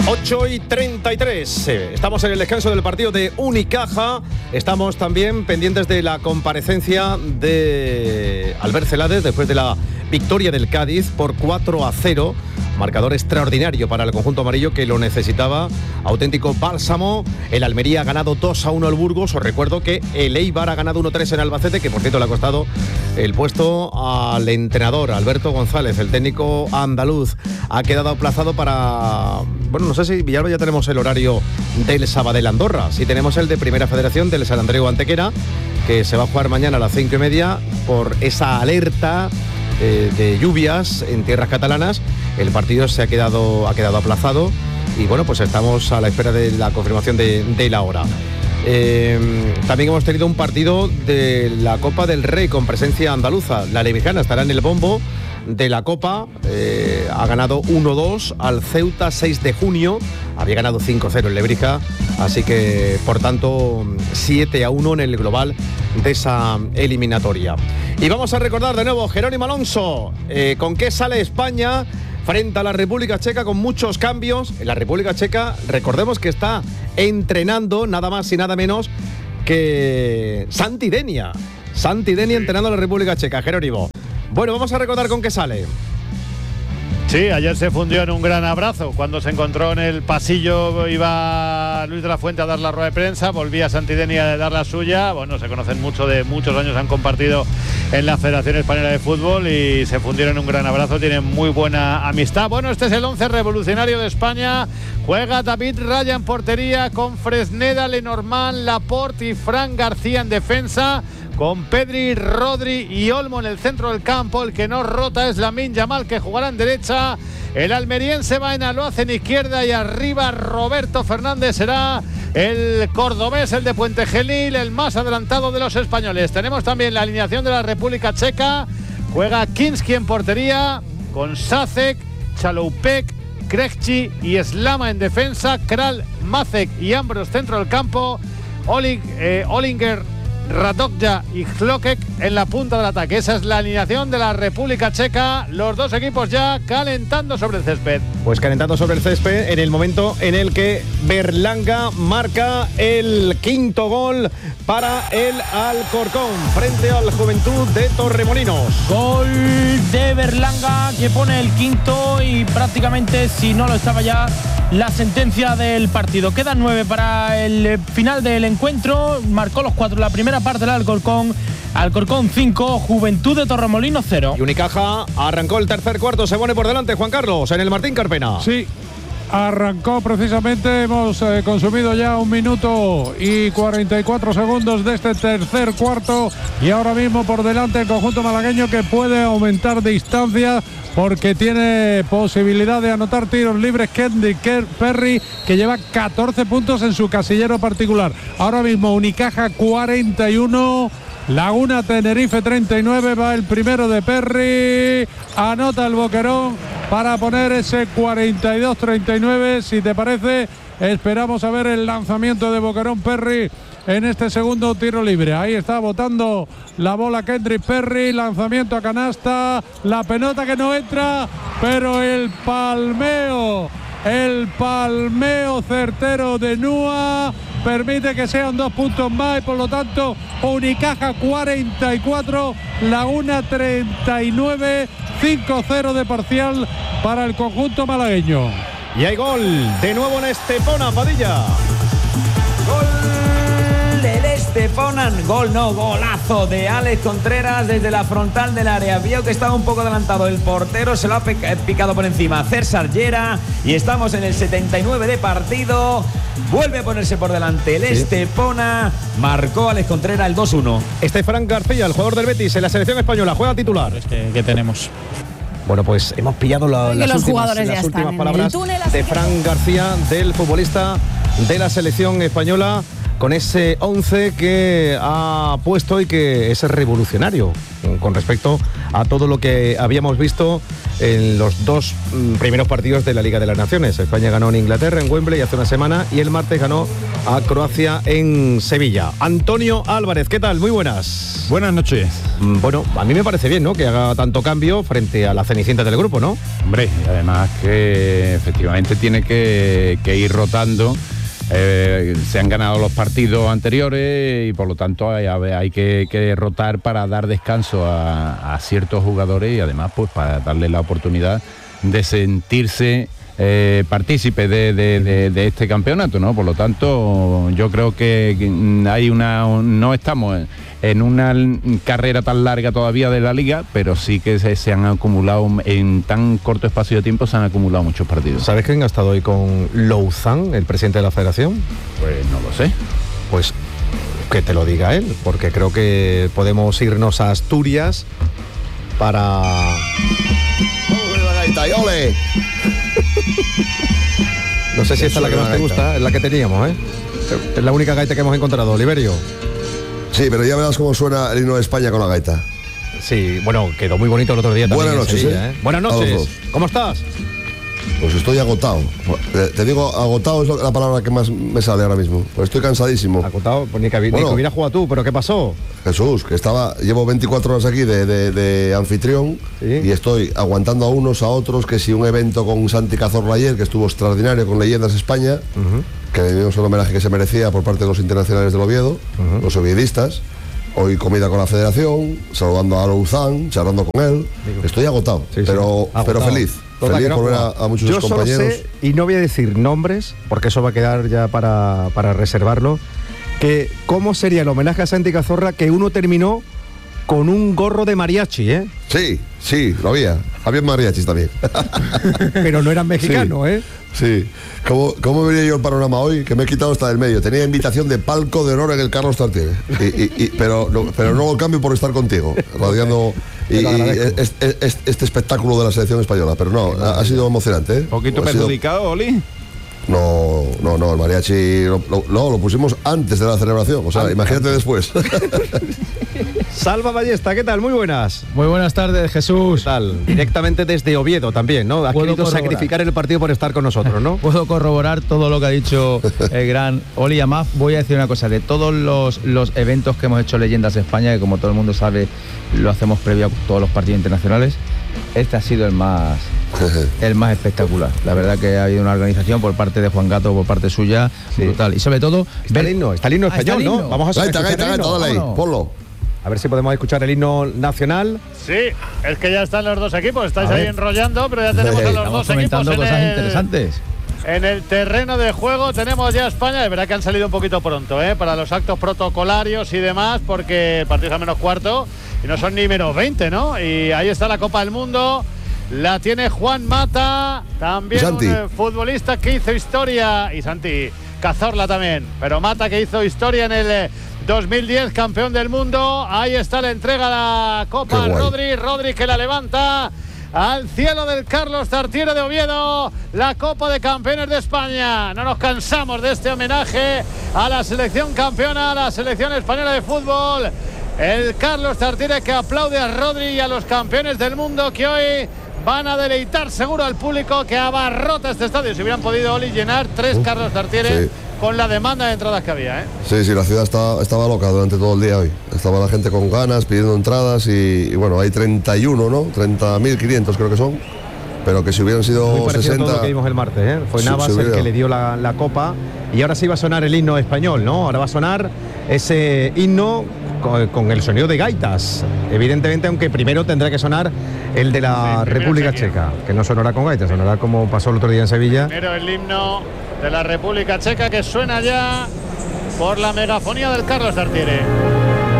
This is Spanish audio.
8:33. Estamos en el descanso del partido de Unicaja. Estamos también pendientes de la comparecencia de Albert Celades después de la victoria del Cádiz por 4-0. Marcador extraordinario para el conjunto amarillo que lo necesitaba. Auténtico bálsamo. El Almería ha ganado 2-1 al Burgos. Os recuerdo que el Eibar ha ganado 1-3 en Albacete, que por cierto le ha costado el puesto al entrenador Alberto González. El técnico andaluz ha quedado aplazado para... Bueno, no sé si Villalba ya tenemos el horario del Sabadell Andorra. Sí tenemos el de Primera Federación del San Andreu Antequera, que se va a jugar mañana a las 5:30 por esa alerta de lluvias en tierras catalanas. El partido se ha quedado aplazado y bueno, pues estamos a la espera de la confirmación de la hora. También hemos tenido un partido de la Copa del Rey con presencia andaluza. La Levijana estará en el bombo de la Copa. Ha ganado 1-2 al Ceuta 6 de junio. Había ganado 5-0 en Lebrija, así que por tanto 7-1 en el global de esa eliminatoria. Y vamos a recordar de nuevo, Jerónimo Alonso, con qué sale España frente a la República Checa, con muchos cambios. En la República Checa, recordemos que está entrenando nada más y nada menos que Santi Denia. Santi Denia entrenando a la República Checa, Jerónimo. Bueno, vamos a recordar con qué sale. Sí, ayer se fundió en un gran abrazo. Cuando se encontró en el pasillo, iba Luis de la Fuente a dar la rueda de prensa, volvía Santi Denia a dar la suya. Bueno, se conocen mucho, de muchos años han compartido en la Federación Española de Fútbol y se fundieron en un gran abrazo, tienen muy buena amistad. Bueno, este es el 11 revolucionario de España. Juega David Raya en portería, con Fresneda, Lenormand, Laporte y Fran García en defensa, con Pedri, Rodri y Olmo en el centro del campo. El que no rota es Lamine Yamal, que jugará en derecha. El almeriense Baena lo hace en izquierda y arriba Roberto Fernández será el cordobés, el de Puente Genil, el más adelantado de los españoles. Tenemos también la alineación de la República Checa. Juega Kinski en portería, con Sacek, Chaloupek, Krejci y Slama en defensa, Kral, Macek y Ambros centro del campo, Olinger, Radokja y Hlokek en la punta del ataque. Esa es la alineación de la República Checa. Los dos equipos ya calentando sobre el césped. Pues calentando sobre el césped en el momento en el que Berlanga marca el quinto gol para el Alcorcón frente al Juventud de Torremolinos. Gol de Berlanga, que pone el quinto y prácticamente, si no lo estaba ya, la sentencia del partido. Quedan 9 para el final del encuentro. Marcó los 4 la primera parte del Alcorcón. Alcorcón 5, Juventud de Torremolinos 0. Y Unicaja arrancó el tercer cuarto, se pone por delante Juan Carlos en el Martín Carpena. Sí, arrancó precisamente, hemos consumido ya 1 minuto y 44 segundos de este tercer cuarto y ahora mismo por delante el conjunto malagueño, que puede aumentar distancia porque tiene posibilidad de anotar tiros libres. Kendrick Perry, que lleva 14 puntos en su casillero particular. Ahora mismo Unicaja 41, Laguna Tenerife 39, va el primero de Perry, anota el Boquerón para poner ese 42-39. Si te parece, esperamos a ver el lanzamiento de Boquerón Perry en este segundo tiro libre. Ahí está botando la bola Kendrick Perry, lanzamiento a canasta, la pelota que no entra, pero el palmeo certero de Nua permite que sean 2 puntos más y por lo tanto Unicaja 44, Laguna 39, 5-0 de parcial para el conjunto malagueño. Y hay gol de nuevo en Estepona, Padilla. Gol del Estepona, golazo de Alex Contreras desde la frontal del área. Vio que estaba un poco adelantado el portero, se lo ha picado por encima César Llera y estamos en el 79 de partido. Vuelve a ponerse por delante el Estepona, marcó Alex Contreras el 2-1. Fran García, el jugador del Betis en la selección española, juega titular. ¿Qué tenemos? Bueno, pues hemos pillado las últimas palabras de Fran García, del futbolista de la selección española, con ese 11 que ha puesto y que es revolucionario con respecto a todo lo que habíamos visto en los dos primeros partidos de la Liga de las Naciones. España ganó en Inglaterra, en Wembley, hace una semana, y el martes ganó a Croacia en Sevilla. Antonio Álvarez, ¿qué tal? Muy buenas. Buenas noches. Bueno, a mí me parece bien, ¿no?, que haga tanto cambio frente a la cenicienta del grupo, ¿no? Hombre, además que efectivamente tiene que ir rotando. Se han ganado los partidos anteriores y por lo tanto hay que rotar para dar descanso a ciertos jugadores y además pues para darle la oportunidad de sentirse partícipe de este campeonato, ¿no? Por lo tanto, yo creo que no estamos en una carrera tan larga todavía de la Liga, pero sí que se han acumulado, en tan corto espacio de tiempo, se han acumulado muchos partidos. ¿Sabes quién ha estado hoy con Louzán, el presidente de la Federación? Pues no lo sé. Pues que te lo diga él, porque creo que podemos irnos a Asturias para... ¡Ole! No sé si esta es la que más te gusta, es la que teníamos, ¿eh? Es la única gaita que hemos encontrado, Oliverio. Sí, pero ya verás cómo suena el himno de España con la gaita. Sí, bueno, quedó muy bonito el otro día también. Buenas noches, Sevilla, ¿eh? Buenas noches. ¿Cómo estás? Pues estoy agotado. Te digo, agotado es la palabra que más me sale ahora mismo. Pues estoy cansadísimo. Agotado, pues ni que hubiera jugado tú, pero ¿qué pasó? Jesús, que llevo 24 horas aquí de anfitrión, ¿sí? Y estoy aguantando a unos, a otros, que si un evento con Santi Cazorla ayer, que estuvo extraordinario con Leyendas España, que le dimos el homenaje que se merecía por parte de los internacionales del Oviedo, los oviedistas. Hoy comida con la Federación, saludando a Louzán, charlando con él. Estoy agotado, sí, pero feliz. Feliz por ver a muchos yo compañeros. Solo sé, y no voy a decir nombres, porque eso va a quedar ya para reservarlo, que cómo sería el homenaje a Santi Cazorla que uno terminó con un gorro de mariachi, ¿eh? Sí, lo había. Había mariachis también. Pero no eran mexicanos, sí, ¿eh? Sí. ¿Cómo vería yo el panorama hoy? Que me he quitado hasta del medio. Tenía invitación de palco de honor en el Carlos Tartiere. Pero no lo cambio por estar contigo, radiando este espectáculo de la selección española. Pero no, ha sido emocionante, ¿eh? ¿Poquito perjudicado, Oli? No, el mariachi lo pusimos antes de la celebración. O sea, imagínate después. Salva Ballesta, ¿qué tal? Muy buenas. Muy buenas tardes, Jesús. ¿Qué tal? Directamente desde Oviedo también, ¿no? Has querido sacrificar el partido por estar con nosotros, ¿no? Puedo corroborar todo lo que ha dicho el gran Oli. Además, voy a decir una cosa, de todos los eventos que hemos hecho Leyendas España, que como todo el mundo sabe, lo hacemos previo a todos los partidos internacionales, este ha sido el más espectacular. La verdad que ha habido una organización por parte de Juan Gato, por parte suya, brutal. Y sobre todo... Está el himno español, ¿no? Vamos a gaita, dale ahí, ponlo. A ver si podemos escuchar el himno nacional. Sí, es que ya están los dos equipos, estáis ahí enrollando, pero ya tenemos a los dos equipos cosas interesantes. En el terreno de juego tenemos ya a España, de verdad que han salido un poquito pronto, para los actos protocolarios y demás, porque el partido es a menos cuarto y no son ni menos 20, ¿no? Y ahí está la Copa del Mundo, la tiene Juan Mata, también un futbolista que hizo historia, y Santi Cazorla también, pero Mata que hizo historia en el 2010, campeón del mundo. Ahí está la entrega de la Copa a Rodri que la levanta al cielo del Carlos Tartiere de Oviedo, la Copa de Campeones de España. No nos cansamos de este homenaje a la selección campeona, a la selección española de fútbol. El Carlos Tartiere que aplaude a Rodri y a los campeones del mundo que hoy van a deleitar seguro al público que abarrota este estadio. Si hubieran podido, Oli, llenar 3 Carlos Tartiere, sí, con la demanda de entradas que había, ¿eh? Sí, la ciudad estaba loca durante todo el día hoy. Estaba la gente con ganas, pidiendo entradas y bueno, hay 31, ¿no? 30.500 creo que son. Pero que si hubieran sido muy 60... todo lo que vimos el martes, ¿eh? Fue Navas el que le dio la copa. Y ahora sí va a sonar el himno español, ¿no? Ahora va a sonar ese himno con el sonido de gaitas. Evidentemente, aunque primero tendrá que sonar el de la República Checa, que no sonará con gaitas, sonará como pasó el otro día en Sevilla. Primero el himno de la República Checa que suena ya por la megafonía del Carlos Tartiere.